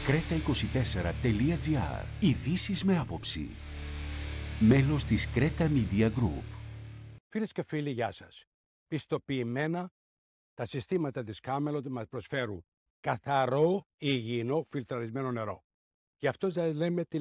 Creta24.gr. Ειδήσεις με άποψη. Μέλος της Creta Media Group. Φίλες και φίλοι, γεια σας. Πιστοποιημένα, τα συστήματα της Camelot μας προσφέρουν καθαρό, υγιεινό, φιλτραρισμένο νερό. Γι' αυτό σας λέμε τη